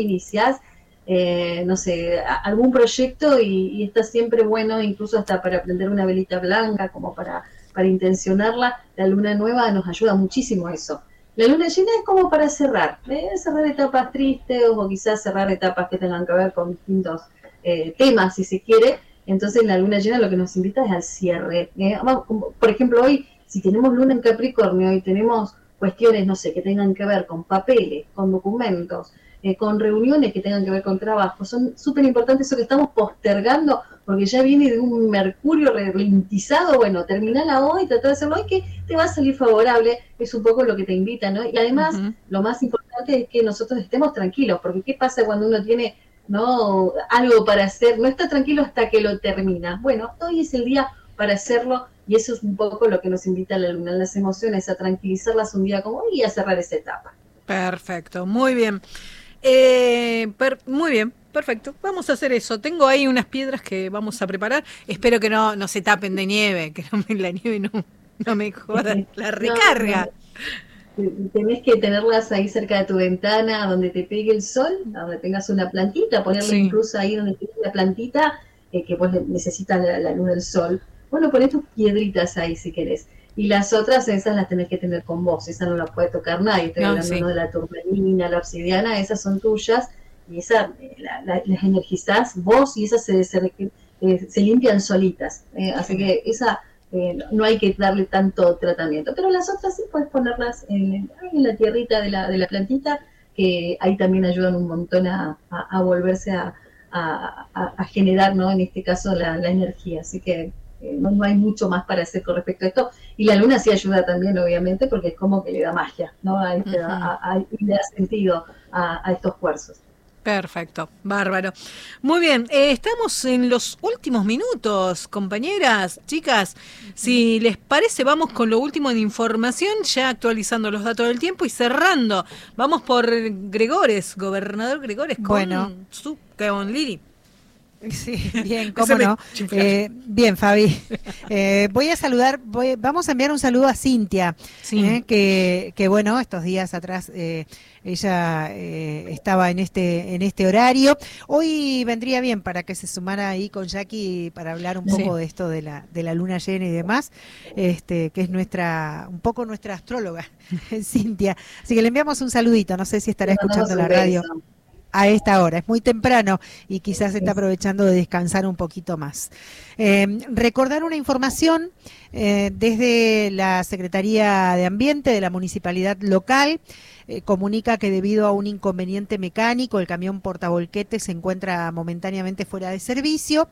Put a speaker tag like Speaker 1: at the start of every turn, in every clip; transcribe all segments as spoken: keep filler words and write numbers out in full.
Speaker 1: iniciás, eh, no sé, a, algún proyecto y, y está siempre bueno, incluso hasta para prender una velita blanca, como para, para intencionarla. La luna nueva nos ayuda muchísimo a eso. La luna llena es como para cerrar, ¿eh? cerrar etapas tristes o quizás cerrar etapas que tengan que ver con distintos eh, temas, si se quiere. Entonces la luna llena lo que nos invita es al cierre. ¿eh? Por ejemplo, hoy, si tenemos luna en Capricornio y tenemos cuestiones, no sé, que tengan que ver con papeles, con documentos, eh, con reuniones que tengan que ver con trabajo, son súper importantes eso que estamos postergando, porque ya viene de un Mercurio ralentizado. Bueno, terminala hoy, trata de hacerlo hoy, que te va a salir favorable, es un poco lo que te invita, ¿no? Y además, uh-huh. lo más importante es que nosotros estemos tranquilos, porque ¿qué pasa cuando uno tiene, no, algo para hacer? No está tranquilo hasta que lo termina. Bueno, hoy es el día para hacerlo, y eso es un poco lo que nos invita a la luna, las emociones, a tranquilizarlas un día como hoy y a cerrar esa etapa.
Speaker 2: Perfecto, muy bien. Eh, per, muy bien, perfecto. Vamos a hacer eso. Tengo ahí unas piedras que vamos a preparar. Espero que no, no se tapen de nieve, que no me, la nieve no, no me joda la recarga.
Speaker 1: No, no. Tenés que tenerlas ahí cerca de tu ventana, donde te pegue el sol, donde tengas una plantita, ponerle sí. incluso ahí donde tengas la plantita, eh, que vos necesitas la, la luz del sol. Bueno, poné tus piedritas ahí si querés. Y las otras, esas las tenés que tener con vos, esas no las puede tocar nadie. Estoy no, hablando sí. ¿no? de la turmalina, la obsidiana, esas son tuyas, y esas la, la, las energizás vos, y esas se, se, eh, se limpian solitas. Eh, así sí. que esa eh, no hay que darle tanto tratamiento. Pero las otras sí puedes ponerlas en, en la tierrita de la, de la plantita, que ahí también ayudan un montón a, a, a volverse a, a, a generar, ¿no? En este caso, la, la energía. Así que No, no hay mucho más para hacer con respecto a esto. Y la luna sí ayuda también, obviamente, porque es como que le da magia, ¿no? A este, uh-huh. a, a, a, y le da sentido a, a estos cuarzos.
Speaker 2: Perfecto, bárbaro. Muy bien, eh, estamos en los últimos minutos, compañeras, chicas. Si les parece, vamos con lo último de información, ya actualizando los datos del tiempo y cerrando. Vamos por Gregores, gobernador Gregores, con
Speaker 3: bueno.
Speaker 2: su con Lili.
Speaker 3: Sí, bien, cómo no. Eh, bien, Fabi. Eh, voy a saludar, voy, vamos a enviar un saludo a Cintia, sí. eh, que, que bueno, estos días atrás eh, ella eh, estaba en este en este horario. Hoy vendría bien para que se sumara ahí con Jackie para hablar un poco sí. de esto de la de la luna llena y demás, este, que es nuestra un poco nuestra astróloga, Cintia. Así que le enviamos un saludito. No sé si estará escuchando la radio a esta hora, es muy temprano y quizás está aprovechando de descansar un poquito más. Eh, recordar una información eh, desde la Secretaría de Ambiente de la Municipalidad local, eh, comunica que debido a un inconveniente mecánico el camión portavolquete se encuentra momentáneamente fuera de servicio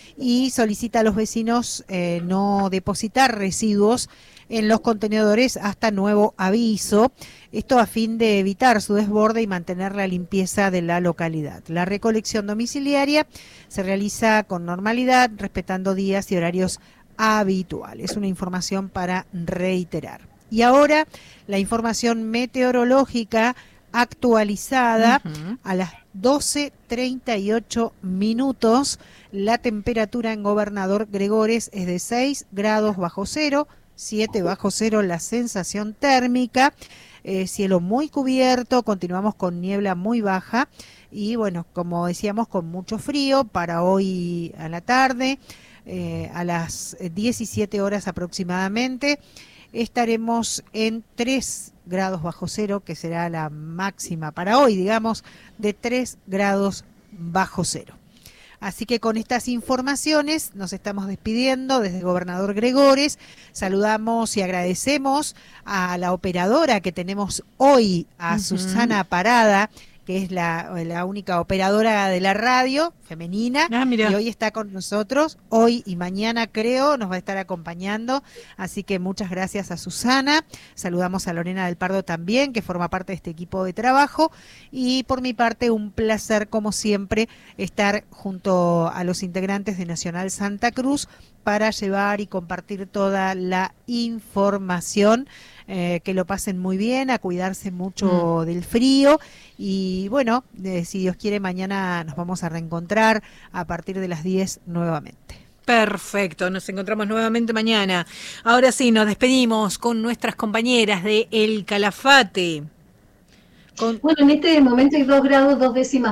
Speaker 3: y solicita a los vecinos eh, no depositar residuos en los contenedores hasta nuevo aviso, esto a fin de evitar su desborde y mantener la limpieza de la localidad. La recolección domiciliaria se realiza con normalidad, respetando días y horarios habituales. Una información para reiterar. Y ahora la información meteorológica actualizada uh-huh. a las doce treinta y ocho minutos. La temperatura en Gobernador Gregores es de seis grados bajo cero, siete bajo cero la sensación térmica, eh, cielo muy cubierto, continuamos con niebla muy baja y bueno, como decíamos, con mucho frío para hoy a la tarde, eh, a las diecisiete horas aproximadamente, estaremos en tres grados bajo cero, que será la máxima para hoy, digamos, de tres grados bajo cero. Así que con estas informaciones nos estamos despidiendo desde Gobernador Gregores. Saludamos y agradecemos a la operadora que tenemos hoy, a uh-huh. Susana Parada, que es la, la única operadora de la radio femenina, ah, y hoy está con nosotros, hoy y mañana creo, nos va a estar acompañando, así que muchas gracias a Susana, saludamos a Lorena del Pardo también, que forma parte de este equipo de trabajo, y por mi parte un placer como siempre estar junto a los integrantes de Nacional Santa Cruz para llevar y compartir toda la información. Eh, que lo pasen muy bien, a cuidarse mucho mm. del frío y bueno, eh, si Dios quiere mañana nos vamos a reencontrar a partir de las diez nuevamente.
Speaker 2: Perfecto, nos encontramos nuevamente mañana. Ahora sí, nos despedimos con nuestras compañeras de El Calafate.
Speaker 1: Con... Bueno, en este momento hay dos grados, dos décimas